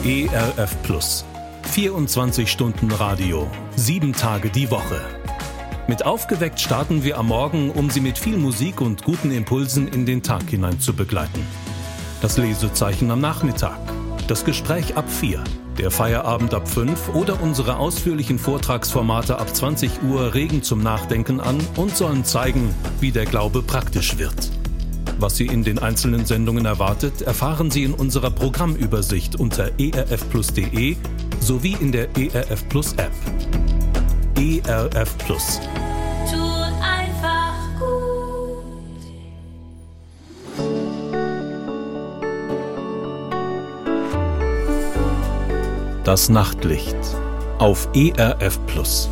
ERF Plus. 24 Stunden Radio, 7 Tage die Woche. Mit Aufgeweckt starten wir am Morgen, um Sie mit viel Musik und guten Impulsen in den Tag hinein zu begleiten. Das Lesezeichen am Nachmittag, das Gespräch ab 4, der Feierabend ab 5 oder unsere ausführlichen Vortragsformate ab 20 Uhr regen zum Nachdenken an und sollen zeigen, wie der Glaube praktisch wird. Was Sie in den einzelnen Sendungen erwartet, erfahren Sie in unserer Programmübersicht unter erfplus.de sowie in der ERF Plus App. ERF Plus. Tut einfach gut. Das Nachtlicht auf ERF Plus.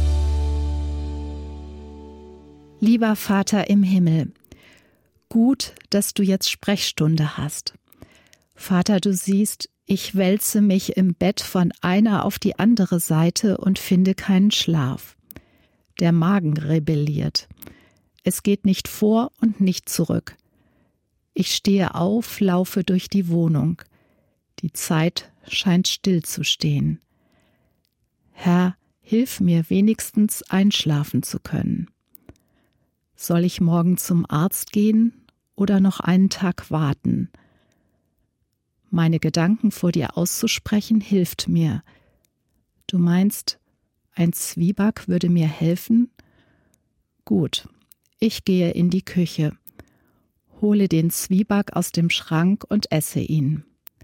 Lieber Vater im Himmel, gut, dass du jetzt Sprechstunde hast. Vater, du siehst, ich wälze mich im Bett von einer auf die andere Seite und finde keinen Schlaf. Der Magen rebelliert. Es geht nicht vor und nicht zurück. Ich stehe auf, laufe durch die Wohnung. Die Zeit scheint still zu stehen. Herr, hilf mir wenigstens einschlafen zu können. Soll ich morgen zum Arzt gehen oder noch einen Tag warten? Meine Gedanken vor dir auszusprechen hilft mir. Du meinst, ein Zwieback würde mir helfen? Gut, ich gehe in die Küche, hole den Zwieback aus dem Schrank und esse ihn.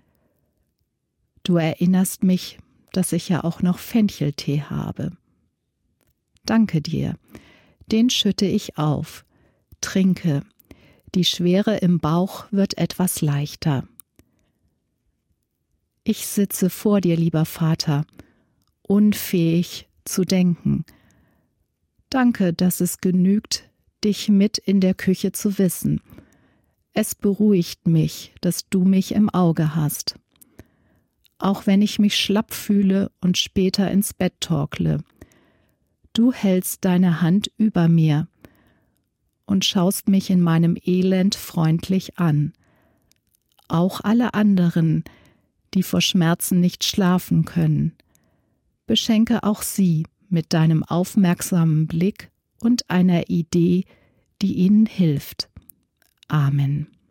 Du erinnerst mich, dass ich ja auch noch Fencheltee habe. Danke dir. Den schütte ich auf, trinke. Die Schwere im Bauch wird etwas leichter. Ich sitze vor dir, lieber Vater, unfähig zu denken. Danke, dass es genügt, dich mit in der Küche zu wissen. Es beruhigt mich, dass du mich im Auge hast. Auch wenn ich mich schlapp fühle und später ins Bett torkle. Du hältst deine Hand über mir und schaust mich in meinem Elend freundlich an. Auch alle anderen, die vor Schmerzen nicht schlafen können. Beschenke auch sie mit deinem aufmerksamen Blick und einer Idee, die ihnen hilft. Amen.